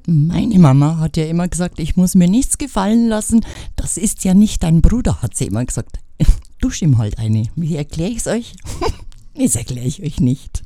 Meine Mama hat ja immer gesagt, ich muss mir nichts gefallen lassen. Das ist ja nicht dein Bruder, hat sie immer gesagt. Dusch ihm halt eine. Wie erkläre ich es euch? Das erkläre ich euch nicht.